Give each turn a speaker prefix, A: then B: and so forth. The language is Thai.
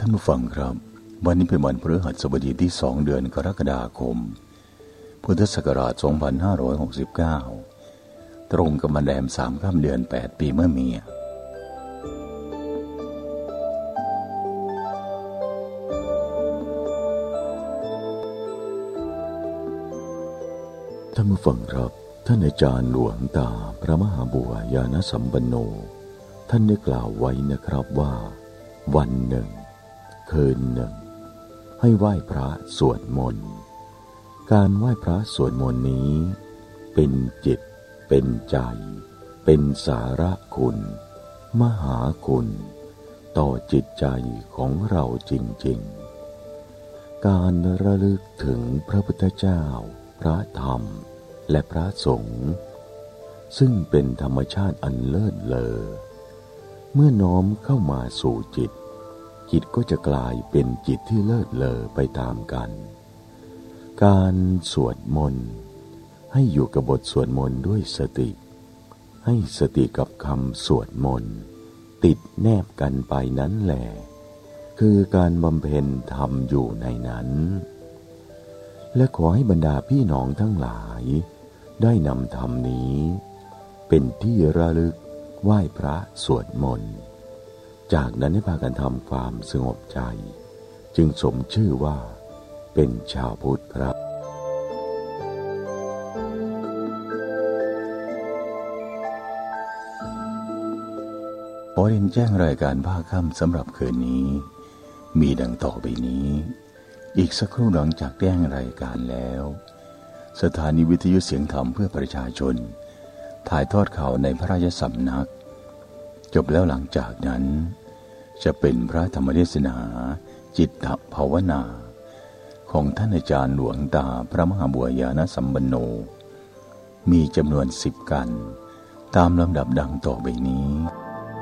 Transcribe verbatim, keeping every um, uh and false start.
A: านผู้ฟังครับวันนี้เป็นวันพฤหัสบดีที่สองเดือนกรกฎาคมพุทธศักราชสองพันห้าร้อยหกสิบเก้าตรงกับวันแรมสามค่ำเดือนแปดปีมะเมียท่านผู้ฟังครับท่านอาจารย์หลวงตาพระมหาบัวยานสัมปันโนท่านได้กล่าวไว้นะครับว่าวันหนึ่งคืนหนึ่งให้ไหว้พระสวดมนต์การไหว้พระสวดมนต์นี้เป็นจิตเป็นใจเป็นสาระคุณมหาคุณต่อจิตใจของเราจริงๆการระลึกถึงพระพุทธเจ้าพระธรรมและพระสงฆ์ซึ่งเป็นธรรมชาติอันเลิศเลอเมื่อน้อมเข้ามาสู่จิตจิตก็จะกลายเป็นจิตที่เลิศเลอไปตามกันการสวดมนต์ให้อยู่กับบทสวดมนต์ด้วยสติให้สติกับคำสวดมนต์ติดแนบกันไปนั้นแหละคือการบำเพ็ญธรรมอยู่ในนั้นและขอให้บรรดาพี่น้องทั้งหลายได้นำธรรมนี้เป็นที่ระลึกไหว้พระสวดมนต์จากนั้นให้พากันทำความสงบใจจึงสมชื่อว่าเป็นชาวพุทธครับขอเรียนแจ้งรายการภาคค่ำสำหรับคืนนี้มีดังต่อไปนี้อีกสักครู่หลังจากแจ้งรายการแล้วสถานีวิทยุเสียงธรรมเพื่อประชาชนถ่ายทอดข่าวในพระราชสำนักจบแล้วหลังจากนั้นจะเป็นพระธรรมเทศนาจิตตภาวนาของท่านอาจารย์หลวงตาพระมหาบัวยานสัมปันโนมีจำนวนสิบกันตามลำดับดังต่อไปนี้